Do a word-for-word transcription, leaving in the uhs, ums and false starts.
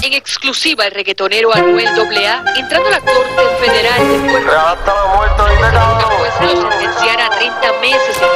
En exclusiva, el reggaetonero Anuel doble A, entrando a la Corte Federal de Puerto Rico, Hasta la muerte, ¿viste, cabrón? el juez lo sentenciara a treinta meses en